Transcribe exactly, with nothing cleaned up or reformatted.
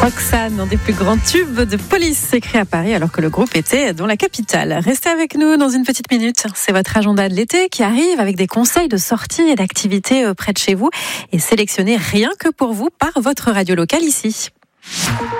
Roxane, un des plus grands tubes de Police, écrit à Paris alors que le groupe était dans la capitale. Restez avec nous dans une petite minute. C'est votre agenda de l'été qui arrive avec des conseils de sorties et d'activités près de chez vous et sélectionnés rien que pour vous par votre radio locale ici.